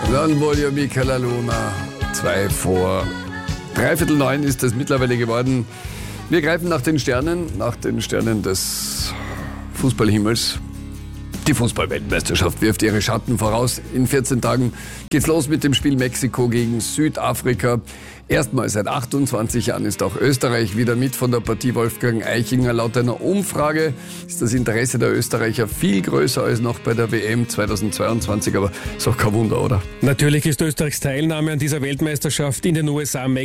Dann Voglio Michela Luna. 2 vor 8:45 ist es mittlerweile geworden. Wir greifen nach den Sternen des Fußballhimmels. Die Fußball-Weltmeisterschaft wirft ihre Schatten voraus. In 14 Tagen geht's los mit dem Spiel Mexiko gegen Südafrika. Erstmals seit 28 Jahren ist auch Österreich wieder mit von der Partie. Wolfgang Eichinger, laut einer Umfrage ist das Interesse der Österreicher viel größer als noch bei der WM 2022. Aber ist auch kein Wunder, oder? Natürlich ist Österreichs Teilnahme an dieser Weltmeisterschaft in den USA